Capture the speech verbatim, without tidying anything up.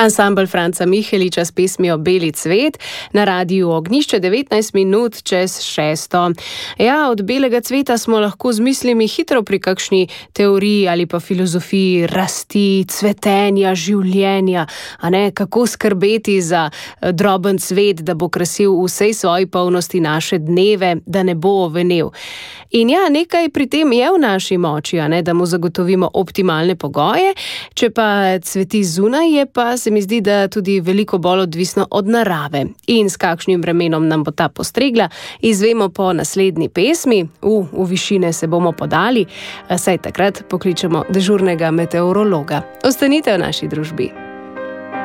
Ansambel Franca Miheliča s pesmijo Beli cvet na radiju Ognjišče devetnajst minut čez šesto. Ja, od belega cveta smo lahko z mislimi hitro pri kakšni teoriji ali pa filozofiji rasti, cvetenja, življenja, a ne, kako skrbeti za droben cvet, da bo krasil v vsej svoji polnosti naše dneve, da ne bo ovenel. In ja, nekaj pri tem je v naši moči, a ne, da mu zagotovimo optimalne pogoje, če pa cveti zunaj, je pa se mi zdi, da tudi veliko bolj odvisno od narave. In s kakšnim vremenom nam bo ta postregla, izvemo po naslednji pesmi. U, v višine se bomo podali, saj takrat pokličemo dežurnega meteorologa. Ostanite v naši družbi.